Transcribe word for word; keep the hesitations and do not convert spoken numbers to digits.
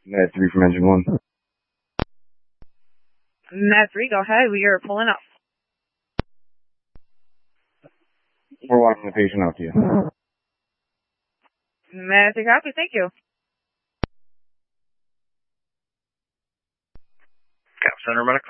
Med three from engine one. Med three, go ahead. We are pulling up. We're walking the patient out to you. Med three, copy. Thank you. Cap Center Medical.